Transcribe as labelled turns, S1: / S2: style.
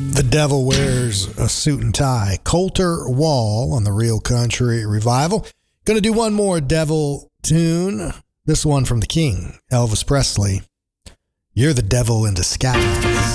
S1: The Devil Wears a Suit and Tie. Colter Wall on the Real Country Revival. Going to do one more devil tune. This one from the King, Elvis Presley. You're the Devil in Disguise.